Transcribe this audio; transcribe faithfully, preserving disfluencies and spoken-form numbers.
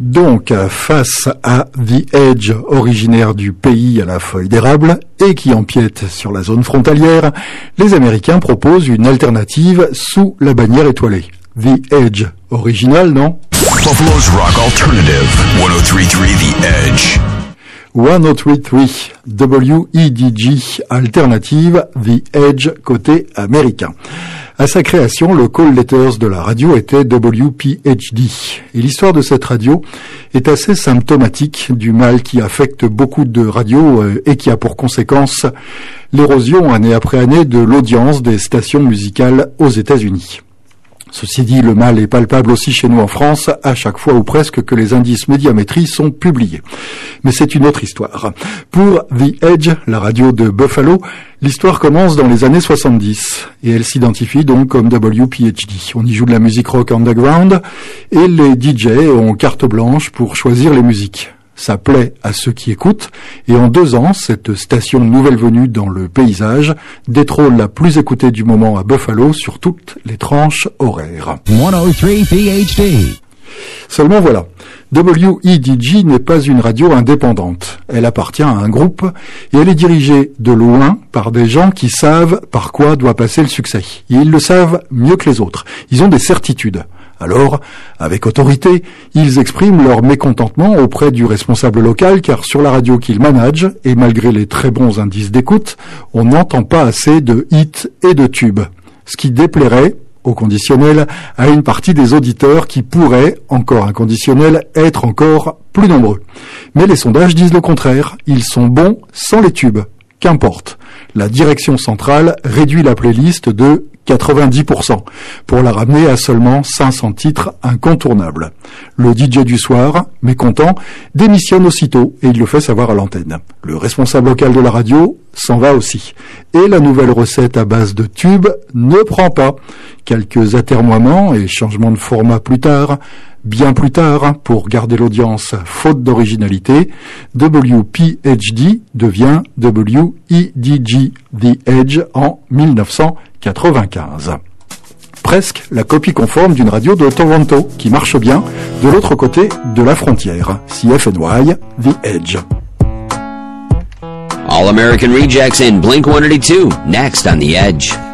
Donc, face à The Edge, originaire du pays à la feuille d'érable et qui empiète sur la zone frontalière, les Américains proposent une alternative sous la bannière étoilée. The Edge, original, non? Buffalo's Rock Alternative, one oh three point three The Edge. one oh three point three W E D G, alternative The Edge côté américain. À sa création, le call letters de la radio était W P H D. Et l'histoire de cette radio est assez symptomatique du mal qui affecte beaucoup de radios et qui a pour conséquence l'érosion année après année de l'audience des stations musicales aux États-Unis. Ceci dit, le mal est palpable aussi chez nous en France, à chaque fois ou presque que les indices médiamétrie sont publiés. Mais c'est une autre histoire. Pour The Edge, la radio de Buffalo, l'histoire commence dans les années soixante-dix, et elle s'identifie donc comme W P H D. On y joue de la musique rock underground, et les D J ont carte blanche pour choisir les musiques. Ça plaît à ceux qui écoutent, et en deux ans, cette station nouvelle venue dans le paysage détrône la plus écoutée du moment à Buffalo sur toutes les tranches horaires. one oh three P H D. Seulement voilà, W E D G n'est pas une radio indépendante. Elle appartient à un groupe et elle est dirigée de loin par des gens qui savent par quoi doit passer le succès. Et ils le savent mieux que les autres. Ils ont des certitudes. Alors, avec autorité, ils expriment leur mécontentement auprès du responsable local car sur la radio qu'ils managent, et malgré les très bons indices d'écoute, on n'entend pas assez de hits et de tubes. Ce qui déplairait, au conditionnel, à une partie des auditeurs qui pourraient, encore inconditionnel, être encore plus nombreux. Mais les sondages disent le contraire, ils sont bons sans les tubes. Qu'importe. La direction centrale réduit la playlist de quatre-vingt-dix pour cent pour la ramener à seulement cinq cents titres incontournables. Le D J du soir, mécontent, démissionne aussitôt et il le fait savoir à l'antenne. Le responsable local de la radio s'en va aussi. Et la nouvelle recette à base de tubes ne prend pas. Quelques atermoiements et changements de format plus tard, bien plus tard, pour garder l'audience faute d'originalité, W P H D devient W E D G The Edge en mille neuf cent quatre-vingt-quinze. Presque la copie conforme d'une radio de Toronto qui marche bien de l'autre côté de la frontière. C F N Y, The Edge. All American Rejects in Blink one eighty-two, next on The Edge.